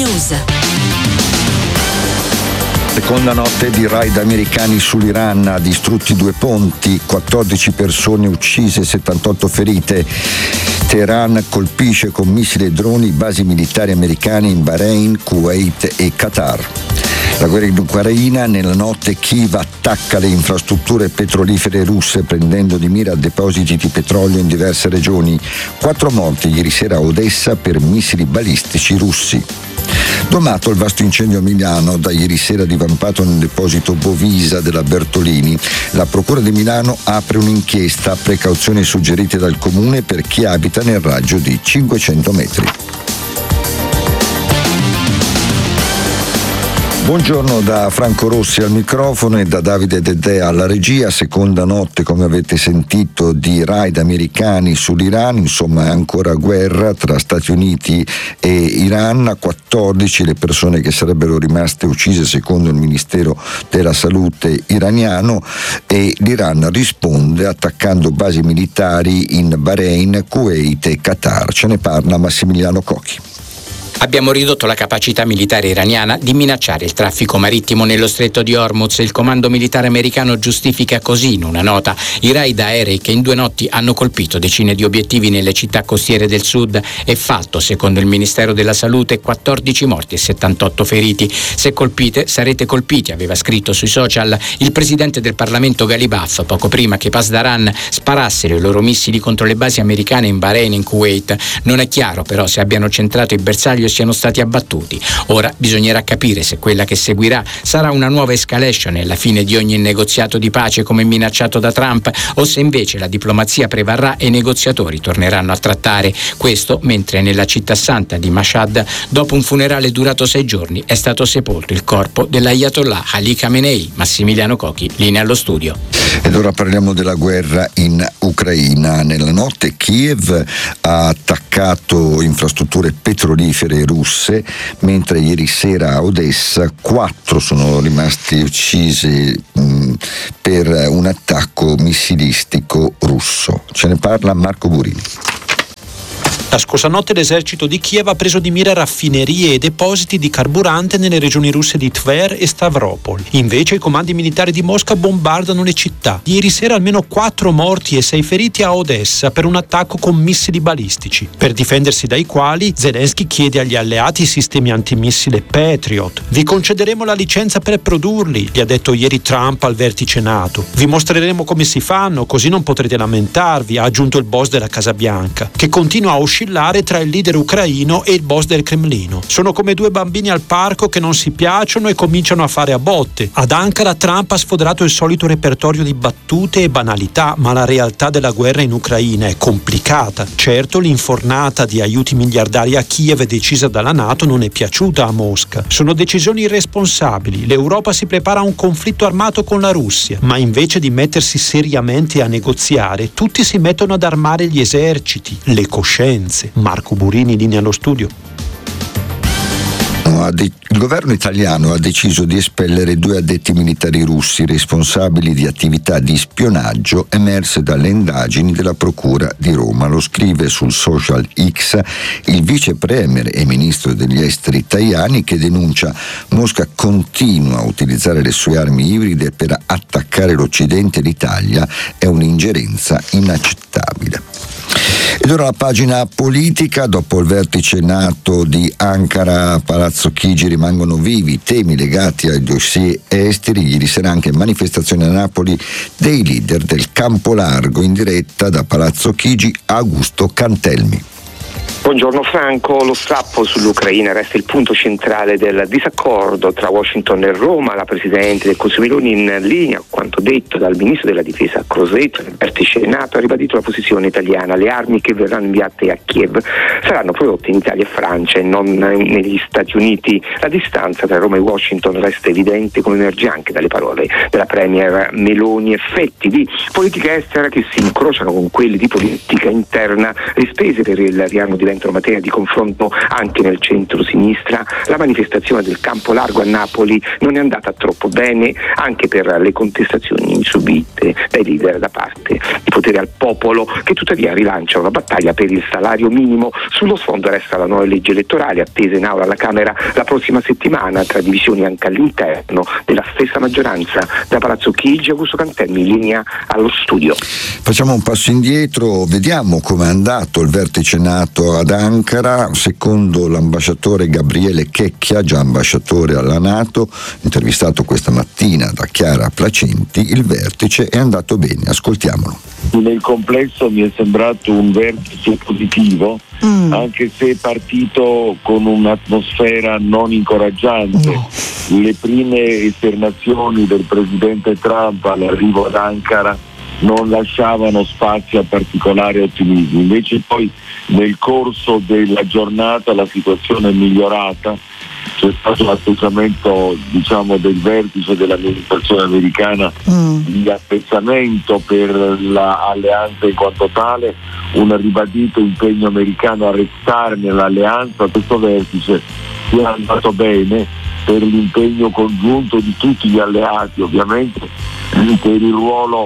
News. Seconda notte di raid americani sull'Iran, distrutti 2 ponti, 14 persone uccise, 78 ferite. Teheran colpisce con missili e droni basi militari americane in Bahrain, Kuwait e Qatar. La guerra in Ucraina, nella notte Kiev attacca le infrastrutture petrolifere russe prendendo di mira depositi di petrolio in diverse regioni. 4 morti ieri sera a Odessa per missili balistici russi. Domato il vasto incendio a Milano, da ieri sera divampato nel deposito Bovisa della Bertolini. La Procura di Milano apre un'inchiesta a precauzioni suggerite dal Comune per chi abita nel raggio di 500 metri. Buongiorno da Franco Rossi al microfono e da Davide Dedè alla regia. Seconda notte, come avete sentito, di raid americani sull'Iran, insomma è ancora guerra tra Stati Uniti e Iran. 14 le persone che sarebbero rimaste uccise secondo il Ministero della Salute iraniano, e l'Iran risponde attaccando basi militari in Bahrain, Kuwait e Qatar. Ce ne parla Massimiliano Cocchi. Abbiamo ridotto la capacità militare iraniana di minacciare il traffico marittimo nello stretto di Hormuz. Il comando militare americano giustifica così in una nota i raid aerei che in 2 notti hanno colpito decine di obiettivi nelle città costiere del sud. È fatto, secondo il Ministero della Salute, 14 morti e 78 feriti. Se colpite, sarete colpiti, aveva scritto sui social il presidente del Parlamento Ghalibaf poco prima che Pasdaran sparassero i loro missili contro le basi americane in Bahrain e in Kuwait. Non è chiaro però se abbiano centrato i bersagli siano stati abbattuti. Ora bisognerà capire se quella che seguirà sarà una nuova escalation e la fine di ogni negoziato di pace come minacciato da Trump, o se invece la diplomazia prevarrà e i negoziatori torneranno a trattare. Questo mentre nella città santa di Mashhad, dopo un funerale durato 6 giorni, è stato sepolto il corpo dell'Ayatollah Ali Khamenei. Massimiliano Cocchi, linea allo studio. Ed ora parliamo della guerra in Ucraina. Nella notte Kiev ha attaccato infrastrutture petrolifere russe, mentre ieri sera a Odessa 4 sono rimasti uccisi per un attacco missilistico russo. Ce ne parla Marco Burini. La scorsa notte l'esercito di Kiev ha preso di mira raffinerie e depositi di carburante nelle regioni russe di Tver e Stavropol. Invece i comandi militari di Mosca bombardano le città. Ieri sera almeno 4 morti e 6 feriti a Odessa per un attacco con missili balistici, per difendersi dai quali Zelensky chiede agli alleati sistemi antimissile Patriot. Vi concederemo la licenza per produrli, gli ha detto ieri Trump al vertice NATO. Vi mostreremo come si fanno, così non potrete lamentarvi, ha aggiunto il boss della Casa Bianca, che continua a oscillare tra il leader ucraino e il boss del Cremlino. Sono come 2 bambini al parco che non si piacciono e cominciano a fare a botte. Ad Ankara Trump ha sfoderato il solito repertorio di battute e banalità, ma la realtà della guerra in Ucraina è complicata. Certo, l'infornata di aiuti miliardari a Kiev decisa dalla NATO non è piaciuta a Mosca. Sono decisioni irresponsabili. L'Europa si prepara a un conflitto armato con la Russia, ma invece di mettersi seriamente a negoziare, tutti si mettono ad armare gli eserciti, le coscienze. Marco Burini, linea allo studio. Il governo italiano ha deciso di espellere 2 addetti militari russi responsabili di attività di spionaggio emerse dalle indagini della Procura di Roma. Lo scrive sul social X il vice premier e ministro degli esteri Tajani, che denuncia Mosca continua a utilizzare le sue armi ibride per attaccare l'Occidente e l'Italia. È un'ingerenza inaccettabile. Ed ora la pagina politica. Dopo il vertice NATO di Ankara, Palazzo Chigi rimangono vivi temi legati ai dossier esteri. Ieri sera anche manifestazione a Napoli dei leader del campo largo. In diretta da Palazzo Chigi, Augusto Cantelmi. Buongiorno Franco, lo strappo sull'Ucraina resta il punto centrale del disaccordo tra Washington e Roma. La Presidente del Consiglio Meloni, in linea con quanto detto dal Ministro della Difesa Crosetto nel vertice NATO, ha ribadito la posizione italiana. Le armi che verranno inviate a Kiev saranno prodotte in Italia e Francia e non negli Stati Uniti. La distanza tra Roma e Washington resta evidente, come emerge anche dalle parole della Premier Meloni. Effetti di politica estera che si incrociano con quelli di politica interna. Le spese per il riarmo diventano materia di confronto anche nel centro-sinistra. La manifestazione del campo largo a Napoli non è andata troppo bene, anche per le contestazioni subite dai leader da parte di potere al popolo, che tuttavia rilanciano la battaglia per il salario minimo. Sullo sfondo fondo resta la nuova legge elettorale attesa in aula alla Camera la prossima settimana, tra divisioni anche all'interno della stessa maggioranza. Da Palazzo Chigi, Augusto Cantelmi, in linea allo studio. Facciamo un passo indietro, vediamo come è andato il vertice NATO ad Ankara. Secondo l'ambasciatore Gabriele Checchia, già ambasciatore alla NATO, intervistato questa mattina da Chiara Placenti, il vertice è andato bene. Ascoltiamolo. Nel complesso mi è sembrato un vertice positivo, anche se è partito con un'atmosfera non incoraggiante. Le prime esternazioni del presidente Trump all'arrivo ad Ankara non lasciavano spazio a particolare ottimismo, invece poi nel corso della giornata la situazione è migliorata. C'è stato l'atteggiamento, del vertice dell'amministrazione americana di apprezzamento per l'alleanza in quanto tale, un ribadito impegno americano a restare nell'alleanza. Questo vertice si è andato bene per l'impegno congiunto di tutti gli alleati, ovviamente per il ruolo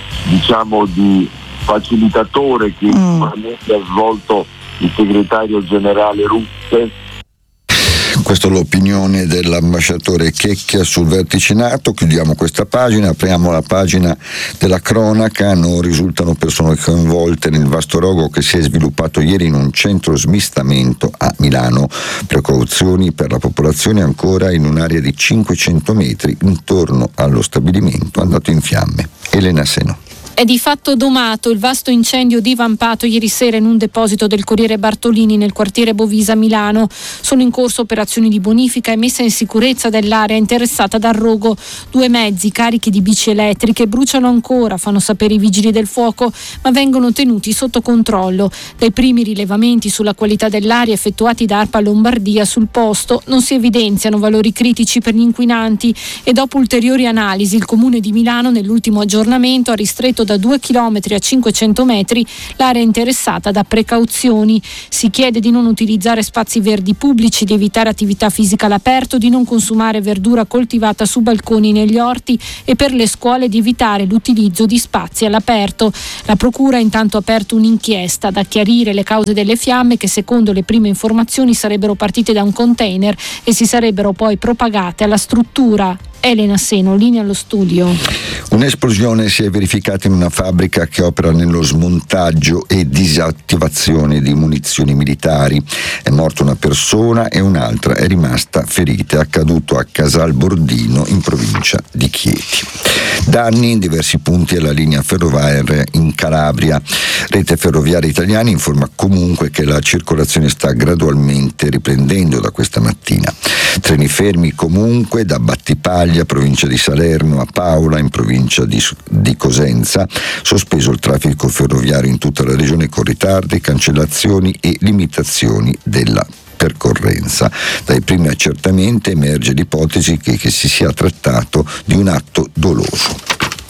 di facilitatore che ha svolto il segretario generale Rutte. Questa è l'opinione dell'ambasciatore Checchia sul vertice NATO. Chiudiamo questa pagina, apriamo la pagina della cronaca. Non risultano persone coinvolte nel vasto rogo che si è sviluppato ieri in un centro smistamento a Milano. Precauzioni per la popolazione ancora in un'area di 500 metri intorno allo stabilimento andato in fiamme. Elena Seno. È di fatto domato il vasto incendio divampato ieri sera in un deposito del Corriere Bartolini nel quartiere Bovisa Milano. Sono in corso operazioni di bonifica e messa in sicurezza dell'area interessata dal rogo. 2 mezzi carichi di bici elettriche bruciano ancora, fanno sapere i vigili del fuoco, ma vengono tenuti sotto controllo. Dai primi rilevamenti sulla qualità dell'aria effettuati da ARPA Lombardia sul posto non si evidenziano valori critici per gli inquinanti e dopo ulteriori analisi il Comune di Milano nell'ultimo aggiornamento ha ristretto da 2 km a 500 metri l'area interessata da precauzioni. Si chiede di non utilizzare spazi verdi pubblici, di evitare attività fisica all'aperto, di non consumare verdura coltivata su balconi negli orti e per le scuole di evitare l'utilizzo di spazi all'aperto. La Procura ha intanto aperto un'inchiesta da chiarire le cause delle fiamme che secondo le prime informazioni sarebbero partite da un container e si sarebbero poi propagate alla struttura. Elena Seno, linea allo studio. Un'esplosione si è verificata in una fabbrica che opera nello smontaggio e disattivazione di munizioni militari. È morta una persona e un'altra è rimasta ferita. È accaduto a Casal Bordino in provincia di Chieti. Danni in diversi punti alla linea ferroviaria in Calabria. Rete Ferroviaria Italiana informa comunque che la circolazione sta gradualmente riprendendo da questa mattina. Treni fermi comunque da Battipaglia, provincia di Salerno, a Paola, in provincia di Cosenza. Sospeso il traffico ferroviario in tutta la regione con ritardi, cancellazioni e limitazioni della percorrenza. Dai primi accertamenti emerge l'ipotesi che si sia trattato di un atto doloso.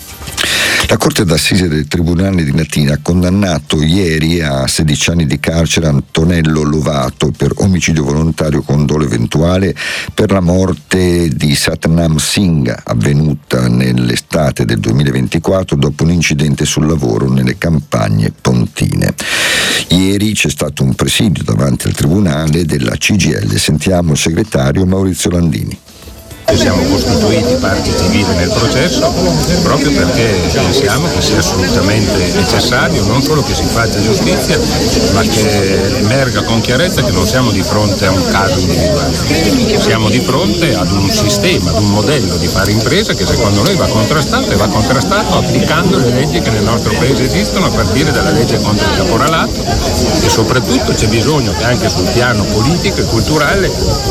La Corte d'Assise del Tribunale di Latina ha condannato ieri a 16 anni di carcere Antonello Lovato per omicidio volontario con dolo eventuale per la morte di Satnam Singh avvenuta nell'estate del 2024 dopo un incidente sul lavoro nelle campagne pontine. Ieri c'è stato un presidio davanti al Tribunale della CGIL. Sentiamo il segretario Maurizio Landini. Siamo costituiti parte civile nel processo proprio perché pensiamo che sia assolutamente necessario non solo che si faccia giustizia, ma che emerga con chiarezza che non siamo di fronte a un caso individuale, siamo di fronte ad un sistema, ad un modello di fare impresa che secondo noi va contrastato e va contrastato applicando le leggi che nel nostro paese esistono, a partire dalla legge contro il caporalato, e soprattutto c'è bisogno che anche sul piano politico e culturale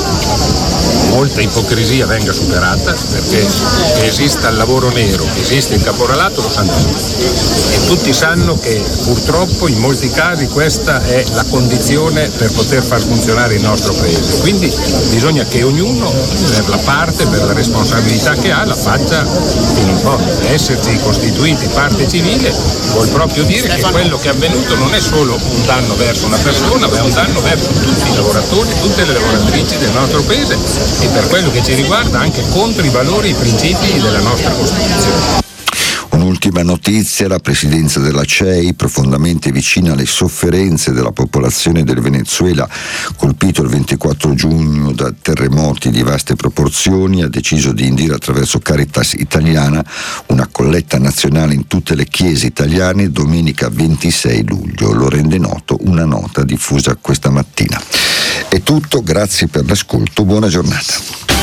molta ipocrisia venga superata, perché che esista il lavoro nero, che esiste il caporalato, lo sanno tutti. E tutti sanno che purtroppo in molti casi questa è la condizione per poter far funzionare il nostro paese. Quindi bisogna che ognuno, per la parte, per la responsabilità che ha, la faccia fino in fondo. Esserci costituiti parte civile vuol proprio dire che quello che è avvenuto non è solo un danno verso una persona, ma è un danno verso tutti i lavoratori, tutte le lavoratrici del nostro paese e per quello che ci riguarda anche contro i valori e i principi della nostra Costituzione. Un'ultima notizia: la presidenza della CEI, profondamente vicina alle sofferenze della popolazione del Venezuela, colpito il 24 giugno da terremoti di vaste proporzioni, ha deciso di indire attraverso Caritas Italiana una colletta nazionale in tutte le chiese italiane domenica 26 luglio. Lo rende noto una nota diffusa questa mattina. È tutto, grazie per l'ascolto, buona giornata.